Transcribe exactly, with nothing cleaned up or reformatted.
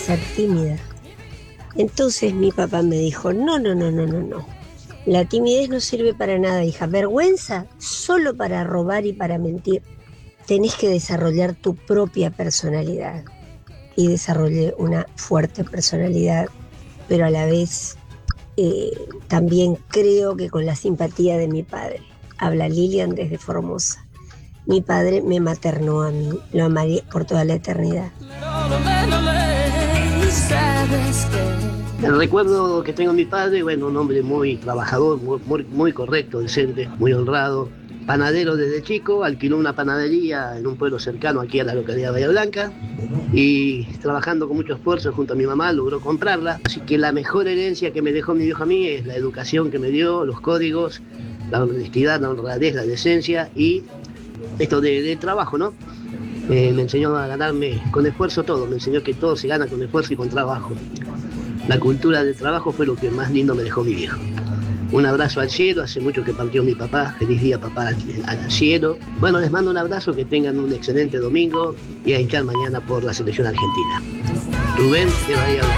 ser tímida. Entonces mi papá me dijo, no, no, no, no, no, no. La timidez no sirve para nada, hija. Vergüenza solo para robar y para mentir. Tenés que desarrollar tu propia personalidad. Y desarrollé una fuerte personalidad, pero a la vez eh, también creo que con la simpatía de mi padre. Habla Lilian desde Formosa. Mi padre me maternó a mí, lo amaré por toda la eternidad. El recuerdo que tengo de mi padre, bueno, un hombre muy trabajador, muy, muy, muy correcto, decente, muy honrado. Panadero desde chico, alquiló una panadería en un pueblo cercano aquí a la localidad de Bahía Blanca y trabajando con mucho esfuerzo junto a mi mamá logró comprarla. Así que la mejor herencia que me dejó mi viejo a mí es la educación que me dio, los códigos, la honestidad, la honradez, la decencia y esto de, de trabajo, ¿no? Eh, me enseñó a ganarme con esfuerzo todo, me enseñó que todo se gana con esfuerzo y con trabajo. La cultura del trabajo fue lo que más lindo me dejó mi viejo. Un abrazo al cielo, hace mucho que partió mi papá, feliz día papá al, al cielo. Bueno, les mando un abrazo, que tengan un excelente domingo y a hinchar mañana por la selección argentina. Rubén de Bahía Blanca.